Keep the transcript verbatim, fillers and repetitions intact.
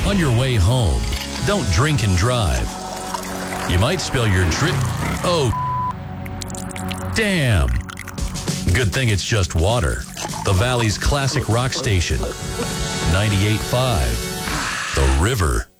On your way home, don't drink and drive. You might spill your drink. Oh, damn. Good thing it's just water. The Valley's classic rock station. ninety-eight point five. The River.